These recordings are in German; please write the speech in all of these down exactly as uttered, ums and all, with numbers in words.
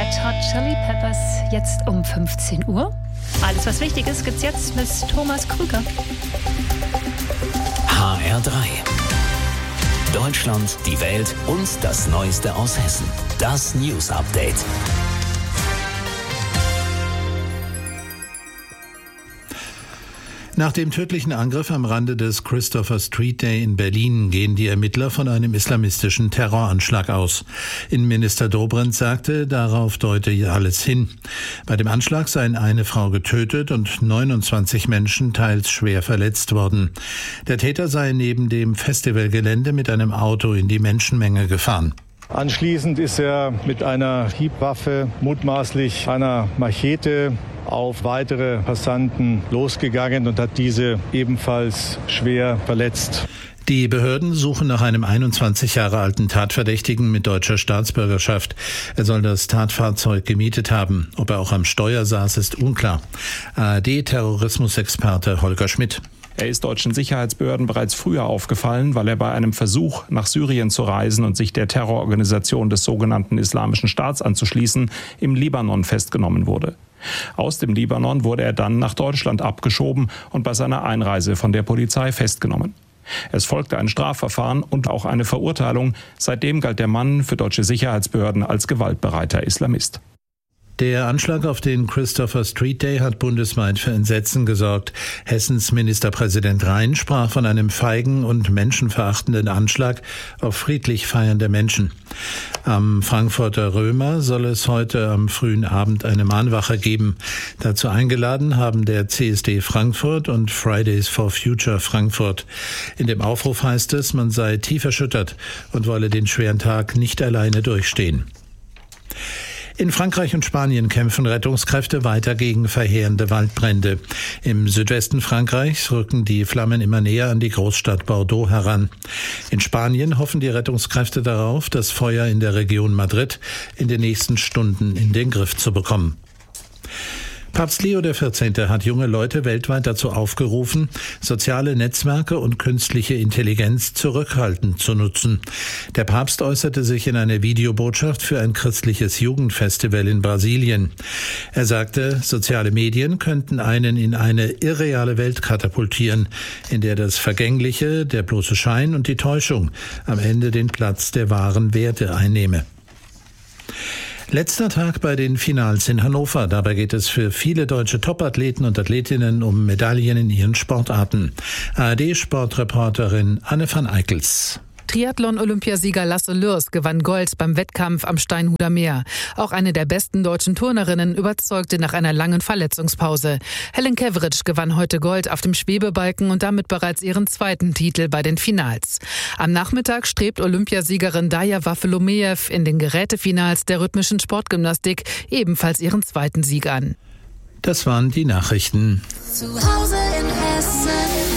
Red Hot Chili Peppers, jetzt um fünfzehn Uhr. Alles, was wichtig ist, gibt's jetzt mit Thomas Krüger. H R drei. Deutschland, die Welt und das Neueste aus Hessen. Das News Update. Nach dem tödlichen Angriff am Rande des Christopher Street Day in Berlin gehen die Ermittler von einem islamistischen Terroranschlag aus. Innenminister Dobrindt sagte, darauf deute alles hin. Bei dem Anschlag seien eine Frau getötet und neunundzwanzig Menschen teils schwer verletzt worden. Der Täter sei neben dem Festivalgelände mit einem Auto in die Menschenmenge gefahren. Anschließend ist er mit einer Hiebwaffe, mutmaßlich einer Machete, auf weitere Passanten losgegangen und hat diese ebenfalls schwer verletzt. Die Behörden suchen nach einem einundzwanzig Jahre alten Tatverdächtigen mit deutscher Staatsbürgerschaft. Er soll das Tatfahrzeug gemietet haben. Ob er auch am Steuer saß, ist unklar. A R D-Terrorismusexperte Holger Schmidt. Er ist deutschen Sicherheitsbehörden bereits früher aufgefallen, weil er bei einem Versuch, nach Syrien zu reisen und sich der Terrororganisation des sogenannten Islamischen Staats anzuschließen, im Libanon festgenommen wurde. Aus dem Libanon wurde er dann nach Deutschland abgeschoben und bei seiner Einreise von der Polizei festgenommen. Es folgte ein Strafverfahren und auch eine Verurteilung. Seitdem galt der Mann für deutsche Sicherheitsbehörden als gewaltbereiter Islamist. Der Anschlag auf den Christopher Street Day hat bundesweit für Entsetzen gesorgt. Hessens Ministerpräsident Rhein sprach von einem feigen und menschenverachtenden Anschlag auf friedlich feiernde Menschen. Am Frankfurter Römer soll es heute am frühen Abend eine Mahnwache geben. Dazu eingeladen haben der C S D Frankfurt und Fridays for Future Frankfurt. In dem Aufruf heißt es, man sei tief erschüttert und wolle den schweren Tag nicht alleine durchstehen. In Frankreich und Spanien kämpfen Rettungskräfte weiter gegen verheerende Waldbrände. Im Südwesten Frankreichs rücken die Flammen immer näher an die Großstadt Bordeaux heran. In Spanien hoffen die Rettungskräfte darauf, das Feuer in der Region Madrid in den nächsten Stunden in den Griff zu bekommen. Papst Leo der vierzehnte hat junge Leute weltweit dazu aufgerufen, soziale Netzwerke und künstliche Intelligenz zurückhaltend zu nutzen. Der Papst äußerte sich in einer Videobotschaft für ein christliches Jugendfestival in Brasilien. Er sagte, soziale Medien könnten einen in eine irreale Welt katapultieren, in der das Vergängliche, der bloße Schein und die Täuschung am Ende den Platz der wahren Werte einnehme. Letzter Tag bei den Finals in Hannover. Dabei geht es für viele deutsche Topathleten und Athletinnen um Medaillen in ihren Sportarten. A R D-Sportreporterin Anne van Eickels. Triathlon-Olympiasieger Lasse Lürs gewann Gold beim Wettkampf am Steinhuder Meer. Auch eine der besten deutschen Turnerinnen überzeugte nach einer langen Verletzungspause. Helen Keveritsch gewann heute Gold auf dem Schwebebalken und damit bereits ihren zweiten Titel bei den Finals. Am Nachmittag strebt Olympiasiegerin Daja Waffelomejew in den Gerätefinals der rhythmischen Sportgymnastik ebenfalls ihren zweiten Sieg an. Das waren die Nachrichten. Zu Hause in Hessen.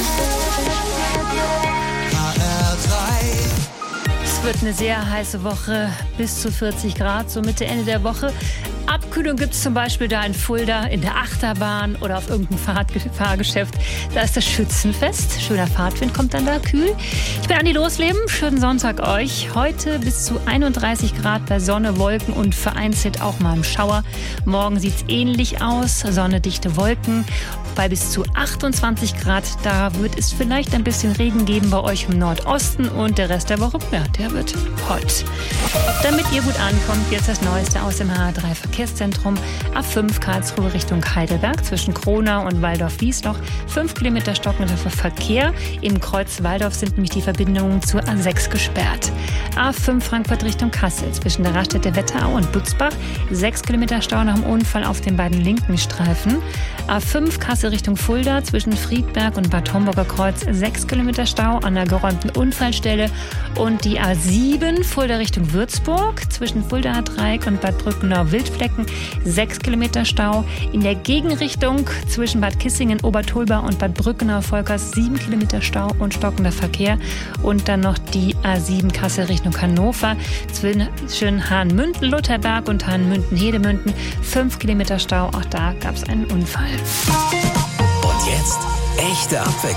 Es wird eine sehr heiße Woche, bis zu vierzig Grad, so Mitte, Ende der Woche. Abkühlung gibt es zum Beispiel da in Fulda, in der Achterbahn oder auf irgendeinem Fahrtge- Fahrgeschäft. Da ist das Schützenfest. Schöner Fahrtwind kommt dann da kühl. Ich bin Andi Losleben. Schönen Sonntag euch. Heute bis zu einunddreißig Grad bei Sonne, Wolken und vereinzelt auch mal im Schauer. Morgen sieht es ähnlich aus. Sonne, dichte Wolken. Bei bis zu achtundzwanzig Grad, da wird es vielleicht ein bisschen Regen geben bei euch im Nordosten und der Rest der Woche, ja, der wird hot. Damit ihr gut ankommt, jetzt das Neueste aus dem H R drei Verkehrszentrum. A fünf Karlsruhe Richtung Heidelberg zwischen Kronau und Waldorf-Wiesloch. fünf Kilometer stockender Verkehr. Im Kreuz Waldorf sind nämlich die Verbindungen zur A sechs gesperrt. A fünf Frankfurt Richtung Kassel zwischen der Raststätte Wetterau und Butzbach. sechs Kilometer Stau nach dem Unfall auf den beiden linken Streifen. A fünf Kassel Richtung Fulda zwischen Friedberg und Bad Homburger Kreuz. sechs Kilometer Stau an der geräumten Unfallstelle. Und die A sieben Fulda Richtung Würzburg zwischen Fuldaer Dreieck und Bad Brückenau Wildflecken. sechs Kilometer Stau. In der Gegenrichtung zwischen Bad Kissingen, Obertolba und Bad Brückenau Volkers. sieben Kilometer Stau und stockender Verkehr. Und dann noch die A sieben Kassel Richtung Hannover zwischen Hahnmünden, Lutherberg und Hahnmünden, Hedemünden. fünf Kilometer Stau. Auch da gab es einen Unfall. Und jetzt echte Abwechslung.